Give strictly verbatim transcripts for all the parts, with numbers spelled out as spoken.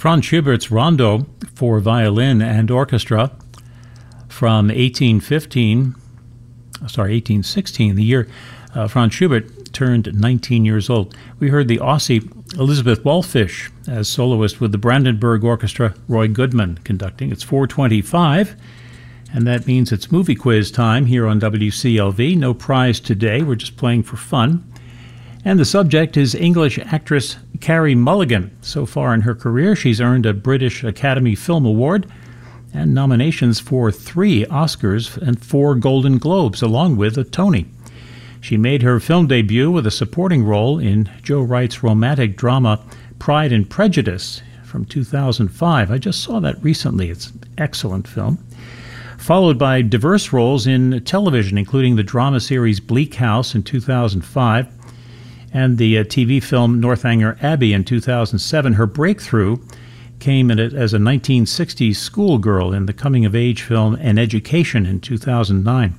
Franz Schubert's Rondo for violin and orchestra from eighteen fifteen, sorry, eighteen sixteen, the year uh, Franz Schubert turned nineteen years old. We heard the Aussie Elizabeth Wallfish as soloist with the Brandenburg Orchestra, Roy Goodman conducting. It's four twenty-five, and that means it's movie quiz time here on W C L V. No prize today, we're just playing for fun. And the subject is English actress Carey Mulligan. So far in her career, she's earned a British Academy Film Award and nominations for three Oscars and four Golden Globes, along with a Tony. She made her film debut with a supporting role in Joe Wright's romantic drama Pride and Prejudice from two thousand five. I just saw that recently. It's an excellent film. Followed by diverse roles in television, including the drama series Bleak House in two thousand five, and the uh, T V film Northanger Abbey in two thousand seven. Her breakthrough came in it as a nineteen sixties schoolgirl in the coming-of-age film An Education in two thousand nine.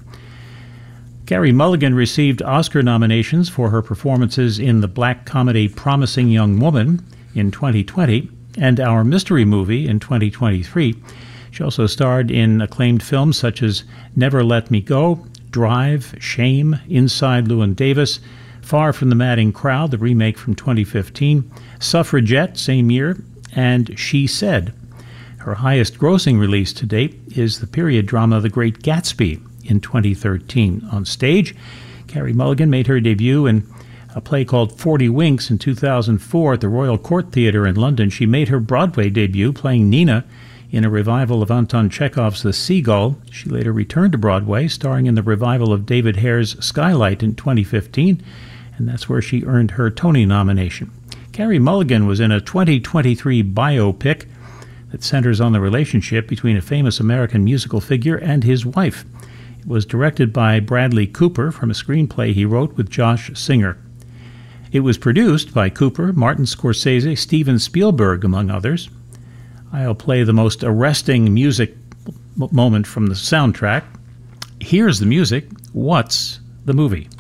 Carey Mulligan received Oscar nominations for her performances in the black comedy Promising Young Woman in twenty twenty and Our Mystery Movie in twenty twenty-three. She also starred in acclaimed films such as Never Let Me Go, Drive, Shame, Inside Llewyn Davis, Far from the Madding Crowd, the remake from twenty fifteen, Suffragette, same year, and She Said. Her highest grossing release to date is the period drama The Great Gatsby in twenty thirteen. On stage, Carey Mulligan made her debut in a play called Forty Winks in two thousand four at the Royal Court Theatre in London. She made her Broadway debut playing Nina in a revival of Anton Chekhov's The Seagull. She later returned to Broadway, starring in the revival of David Hare's Skylight in twenty fifteen, and that's where she earned her Tony nomination. Carey Mulligan was in a twenty twenty-three biopic that centers on the relationship between a famous American musical figure and his wife. It was directed by Bradley Cooper from a screenplay he wrote with Josh Singer. It was produced by Cooper, Martin Scorsese, Steven Spielberg, among others. I'll play the most arresting music moment from the soundtrack. Here's the music. What's the movie?